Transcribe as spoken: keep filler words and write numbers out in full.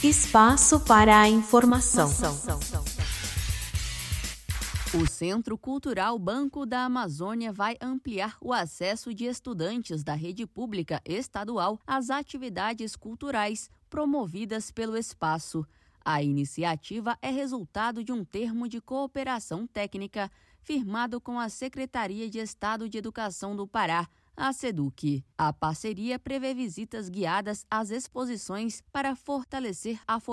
Espaço para a informação. O Centro Cultural Banco da Amazônia vai ampliar o acesso de estudantes da rede pública estadual às atividades culturais promovidas pelo espaço. A iniciativa é resultado de um termo de cooperação técnica firmado com a Secretaria de Estado de Educação do Pará, a SEDUC. A parceria prevê visitas guiadas às exposições para fortalecer a formação